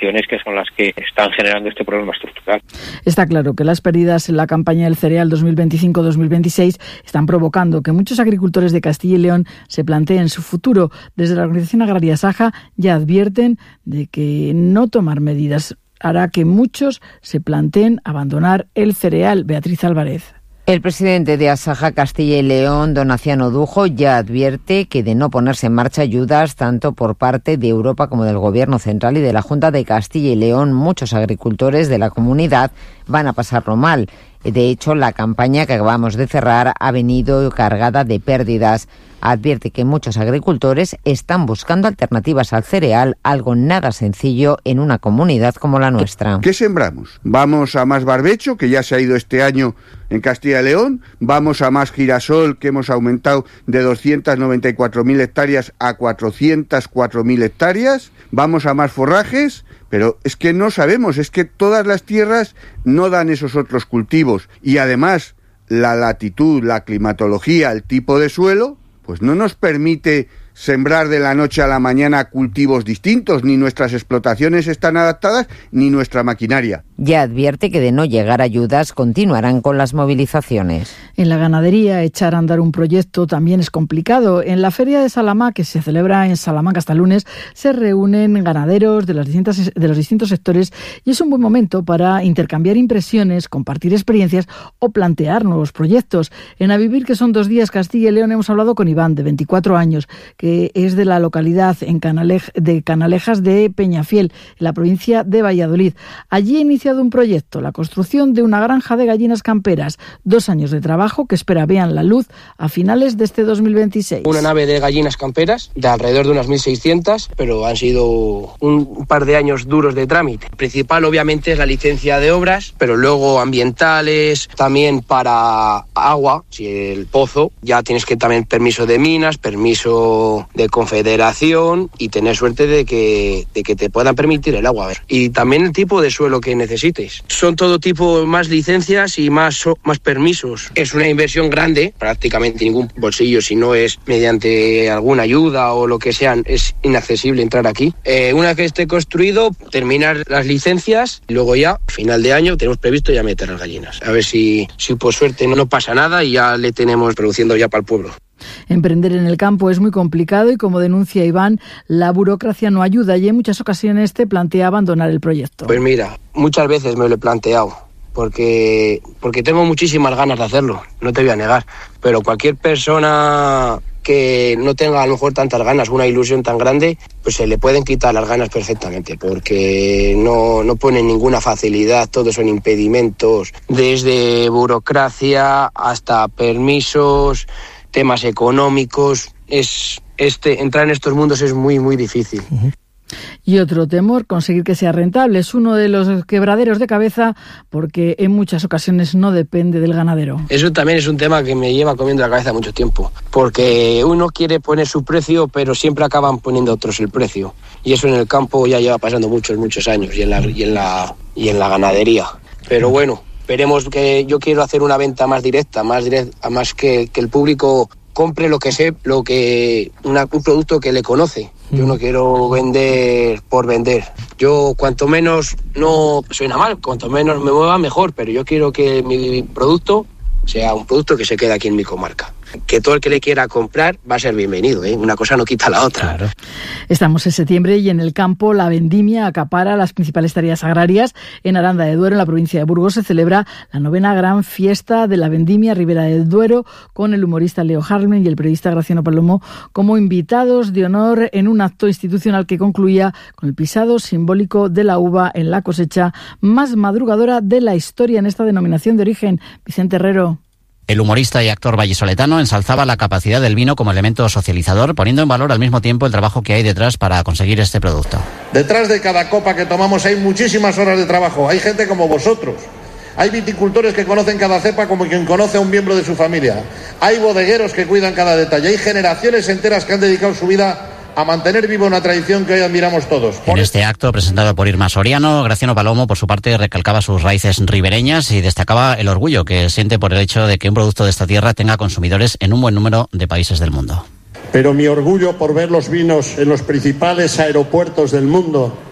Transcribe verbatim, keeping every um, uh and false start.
exportaciones que son las que están generando este problema estructural. Está claro que las pérdidas en la campaña del cereal dos mil veinticinco dos mil veintiséis están provocando que muchos agricultores de Castilla y León se planteen su futuro. Desde la organización agraria Saja ya advierten de que no tomar medidas hará que muchos se planteen abandonar el cereal. Beatriz Álvarez. El presidente de Asaja Castilla y León, Donaciano Dujo, ya advierte que de no ponerse en marcha ayudas tanto por parte de Europa como del Gobierno central y de la Junta de Castilla y León, muchos agricultores de la comunidad van a pasarlo mal. De hecho, la campaña que acabamos de cerrar ha venido cargada de pérdidas. Advierte que muchos agricultores están buscando alternativas al cereal, algo nada sencillo en una comunidad como la nuestra. ¿Qué sembramos? ¿Vamos a más barbecho, que ya se ha ido este año en Castilla y León? ¿Vamos a más girasol, que hemos aumentado de doscientas noventa y cuatro mil hectáreas a cuatrocientas cuatro mil hectáreas? ¿Vamos a más forrajes? Pero es que no sabemos, es que todas las tierras no dan esos otros cultivos. Y además, la latitud, la climatología, el tipo de suelo, pues no nos permite sembrar de la noche a la mañana cultivos distintos, ni nuestras explotaciones están adaptadas, ni nuestra maquinaria. Ya advierte que de no llegar ayudas continuarán con las movilizaciones. En la ganadería, echar a andar un proyecto también es complicado. En la Feria de Salamanca, que se celebra en Salamanca hasta el lunes, se reúnen ganaderos de, las distintas, de los distintos sectores y es un buen momento para intercambiar impresiones, compartir experiencias o plantear nuevos proyectos. En A Vivir, que son dos días, Castilla y León, hemos hablado con Iván, de veinticuatro años, que es de la localidad en Canalej, de Canalejas de Peñafiel, en la provincia de Valladolid. Allí ha iniciado un proyecto, la construcción de una granja de gallinas camperas. Dos años de trabajo que espera vean la luz a finales de este dos mil veintiséis. Una nave de gallinas camperas de alrededor de unas mil seiscientas, pero han sido un par de años duros de trámite. El principal, obviamente, es la licencia de obras, pero luego ambientales, también para agua, si el pozo, ya tienes que también permiso de minas, permiso de confederación y tener suerte de que, de que te puedan permitir el agua. A ver. Y también el tipo de suelo que necesites. Son todo tipo, más licencias y más, más permisos. Es una inversión grande, prácticamente ningún bolsillo, si no es mediante alguna ayuda o lo que sea, es inaccesible entrar aquí. Eh, una vez que esté construido, terminar las licencias y luego ya, a final de año, tenemos previsto ya meter las gallinas. A ver si, si por suerte no, no pasa nada y ya le tenemos produciendo ya para el pueblo. Emprender en el campo es muy complicado y, como denuncia Iván, la burocracia no ayuda y en muchas ocasiones te plantea abandonar el proyecto. Pues mira, muchas veces me lo he planteado porque, porque tengo muchísimas ganas de hacerlo, no te voy a negar, pero cualquier persona que no tenga a lo mejor tantas ganas, una ilusión tan grande, pues se le pueden quitar las ganas perfectamente, porque no, no ponen ninguna facilidad, todos son impedimentos, desde burocracia hasta permisos, temas económicos. Es este entrar en estos mundos es muy muy difícil. Uh-huh. Y otro temor, conseguir que sea rentable, es uno de los quebraderos de cabeza porque en muchas ocasiones no depende del ganadero. Eso también es un tema que me lleva comiendo la cabeza mucho tiempo, porque uno quiere poner su precio, pero siempre acaban poniendo otros el precio. Y eso en el campo ya lleva pasando muchos muchos años y en la y en la y en la ganadería. Pero bueno, esperemos que yo quiero hacer una venta más directa, más directa, más que, que el público compre lo que sé, lo que una, un producto que le conoce. Yo no quiero vender por vender. Yo cuanto menos, no suena mal, cuanto menos me mueva mejor, pero yo quiero que mi producto sea un producto que se quede aquí en mi comarca. Que todo el que le quiera comprar va a ser bienvenido, ¿eh? Una cosa no quita la otra. Claro. Estamos en septiembre y en el campo la vendimia acapara las principales tareas agrarias. En Aranda de Duero, en la provincia de Burgos, se celebra la novena gran fiesta de la vendimia Ribera del Duero, con el humorista Leo Harlem y el periodista Graciano Palomo como invitados de honor en un acto institucional que concluía con el pisado simbólico de la uva en la cosecha más madrugadora de la historia en esta denominación de origen. Vicente Herrero. El humorista y actor vallisoletano ensalzaba la capacidad del vino como elemento socializador, poniendo en valor al mismo tiempo el trabajo que hay detrás para conseguir este producto. Detrás de cada copa que tomamos hay muchísimas horas de trabajo. Hay gente como vosotros. Hay viticultores que conocen cada cepa como quien conoce a un miembro de su familia. Hay bodegueros que cuidan cada detalle. Hay generaciones enteras que han dedicado su vida a mantener viva una tradición que hoy admiramos todos. En este acto, presentado por Irma Soriano, Graciano Palomo, por su parte, recalcaba sus raíces ribereñas y destacaba el orgullo que siente por el hecho de que un producto de esta tierra tenga consumidores en un buen número de países del mundo. Pero mi orgullo por ver los vinos en los principales aeropuertos del mundo